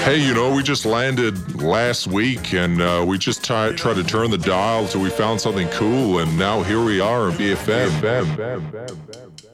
Hey, we just landed last week and we just tried to turn the dial till we found something cool, and now here we are on BFM.